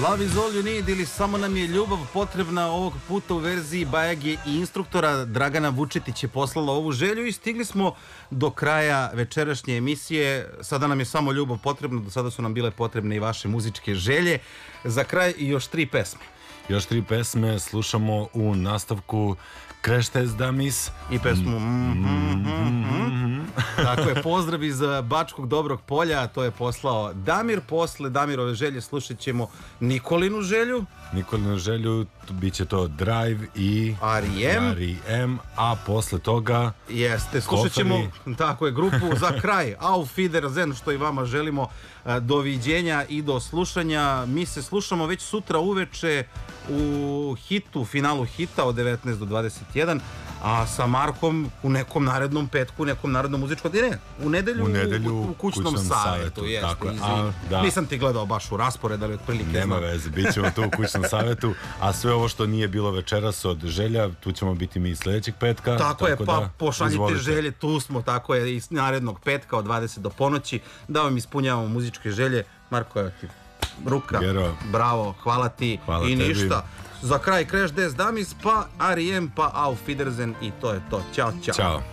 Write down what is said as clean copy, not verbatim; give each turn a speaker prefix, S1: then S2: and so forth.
S1: Love is all you need ili Samo nam je ljubav potrebna, ovog puta u verziji Bajage i instruktora. Dragana Vučetić je poslala ovu želju i stigli smo do kraja večerašnje emisije. Sada nam je samo ljubav potrebna, do sada su nam bile potrebne i vaše muzičke želje. Za kraj još 3 pesme.
S2: Još 3 pesme slušamo u nastavku Crash Test Dummies
S1: I pesmu Tako je, pozdrav iz Bačkog Dobrog Polja. To je poslao Damir. Posle Damirove želje slušat ćemo Nikolinu želju.
S2: Nikolinu želju, bit će to Drive i R.E.M. A posle toga
S1: jeste, slušat ćemo tako je, grupu za kraj Auf Wiedersehen, što i vama želimo. Doviđenja i do slušanja. Mi se slušamo već sutra uveče u hitu, finalu hita od 19 do 21, a sa Markom u nekom narednom petku, u nekom narednom muzičkom, u nedelju u kućnom savetu.
S2: Tako,
S1: nisam ti gledao baš u raspored, ali otprilike
S2: nema veze, bit ćemo tu u kućnom savetu, a sve ovo što nije bilo večeras od želja, tu ćemo biti mi sljedećeg petka.
S1: Tako je, pa pošaljite želje, tu smo, tako je, iz narednog petka od 20 do ponoći, da vam ispunjavamo muzičke želje. Marko, evo ti ruka, bravo, hvala ti. Hvala i tebi. Ništa, za kraj Crash Test Dummies, pa R.E.M. pa Auf Wiedersehen i to je to. Ćao, čao.
S2: Ćao.